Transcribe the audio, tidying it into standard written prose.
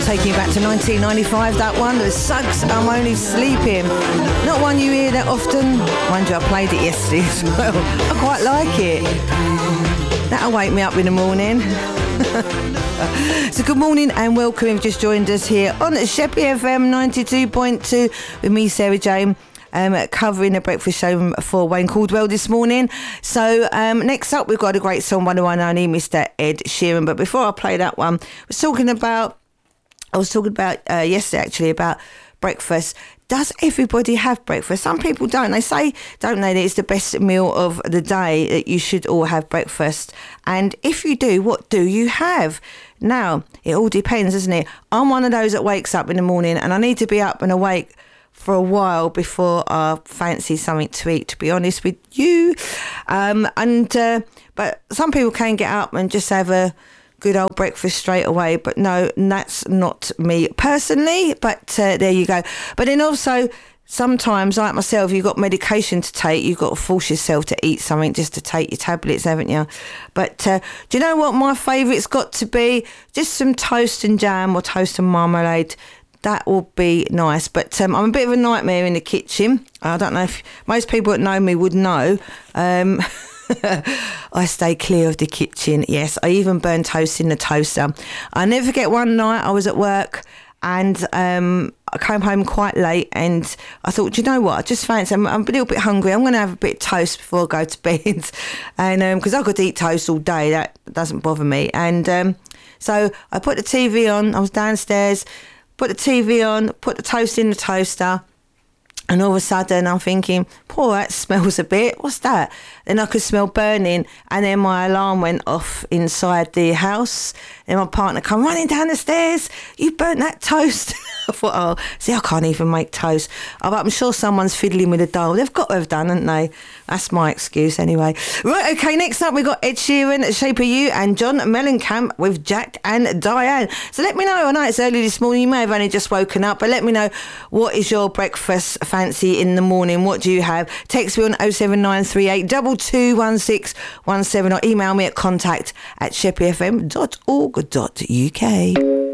taking you back to 1995, that one, the Suggs, I'm Only Sleeping. Not one you hear that often. Mind you, I played it yesterday as well. I quite like it. That'll wake me up in the morning. So good morning and welcome if you've just joined us here on Sheppey FM 92.2 with me, Sarah Jane. Covering the breakfast show for Wayne Caldwell this morning. So next up we've got a great song, one and only Mr. Ed Sheeran. But before I play that one, I was talking about yesterday actually about breakfast. Does everybody have breakfast? Some people don't. They say, don't they, that it's the best meal of the day, that you should all have breakfast. And if you do, what do you have? Now, it all depends, doesn't it? I'm one of those that wakes up in the morning and I need to be up and awake for a while before I fancy something to eat, to be honest with you. But some people can get up and just have a good old breakfast straight away. But no, that's not me personally. But there you go. But then also, sometimes, like myself, you've got medication to take. You've got to force yourself to eat something just to take your tablets, haven't you? But do you know what my favourite's got to be? Just some toast and jam or toast and marmalade. That will be nice. But I'm a bit of a nightmare in the kitchen. I don't know if most people that know me would know. I stay clear of the kitchen. Yes, I even burn toast in the toaster. I never forget one night I was at work and I came home quite late and I thought, do you know what? I just fancy, I'm a little bit hungry. I'm going to have a bit of toast before I go to bed. And because I could eat toast all day, that doesn't bother me. And so I put the TV on. I was downstairs. Put the TV on, put the toast in the toaster, and all of a sudden I'm thinking, poor, that smells a bit. What's that? Then I could smell burning, and then my alarm went off inside the house. Then my partner come running down the stairs. You burnt that toast. I thought, oh, see, I can't even make toast. I'm sure someone's fiddling with a dial. They've got to have done, haven't they? That's my excuse anyway. Right, okay, next up we've got Ed Sheeran, Shape of You, and John Mellencamp with Jack and Diane. So let me know. I know it's early this morning. You may have only just woken up, but let me know, what is your breakfast fancy in the morning? What do you have? Text me on 07938 221617 or email me at contact@sheppeyfm.org.uk.